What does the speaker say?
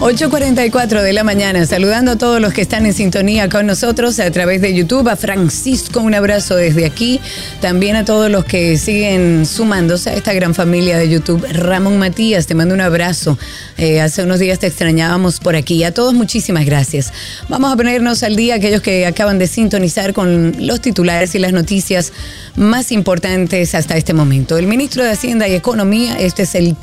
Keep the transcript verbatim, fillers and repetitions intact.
ocho cuarenta y cuatro de la mañana, saludando a todos los que están en sintonía con nosotros a través de YouTube. A Francisco, un abrazo desde aquí. También a todos los que siguen sumándose a esta gran familia de YouTube. Ramón Matías, te mando un abrazo. Eh, hace unos días te extrañábamos por aquí. A todos, muchísimas gracias. Vamos a ponernos al día, aquellos que acaban de sintonizar con los titulares y las noticias más importantes hasta este momento. El ministro de Hacienda y Economía, este es el